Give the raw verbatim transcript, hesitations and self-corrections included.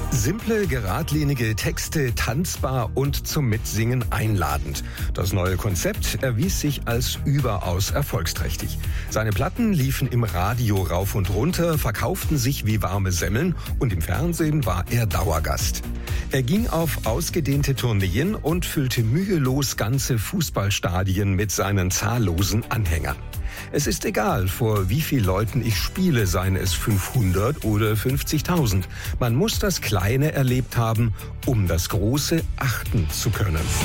Simple, geradlinige Texte, tanzbar und zum Mitsingen einladend. Das neue Konzept erwies sich als überaus erfolgsträchtig. Seine Platten liefen im Radio rauf und runter, verkauften sich wie warme Semmeln und im Fernsehen war er Dauergast. Er ging auf ausgedehnte Tourneen und füllte mühelos ganze Fußballstadien mit seinen zahllosen Anhängern. Es ist egal, vor wie vielen Leuten ich spiele, seien es fünfhundert oder fünfzigtausend. Man muss das Kleine erlebt haben, um das Große achten zu können.